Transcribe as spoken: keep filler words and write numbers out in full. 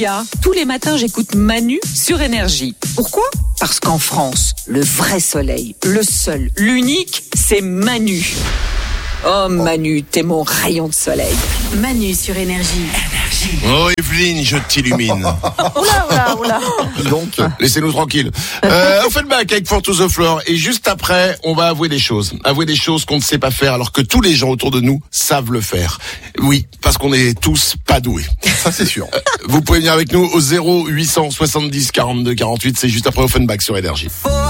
Tous les matins, j'écoute Manu sur Énergie. Pourquoi ? Parce qu'en France, le vrai soleil, le seul, l'unique, c'est Manu. Oh Manu, t'es mon rayon de soleil. Manu sur Énergie. Oh Evelyne, je t'illumine. Oula, oula, oula. Donc, laissez-nous tranquilles. Euh, Offenbach avec Four to the Floor. Et juste après, on va avouer des choses. Avouer des choses qu'on ne sait pas faire alors que tous les gens autour de nous savent le faire. Oui, parce qu'on est tous pas doués. Ça, c'est sûr. Vous pouvez venir avec nous au zéro huit cent soixante-dix quarante-deux quarante-huit. C'est juste après Offenbach sur Énergie.